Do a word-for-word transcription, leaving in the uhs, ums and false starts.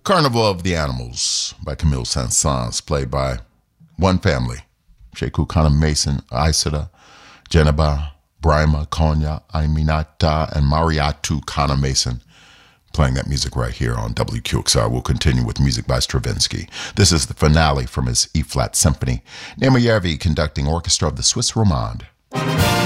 Carnival of the Animals by Camille Saint-Saëns, played by one family, Sheku Kana Mason, Aissata, Jeneba, Brima, Konya, Aminata, and Mariatu Kana Mason, playing that music right here on W Q X R. We'll continue with music by Stravinsky. This is the finale from his E-flat symphony. Nemo Järvi conducting orchestra of the Swiss Romande.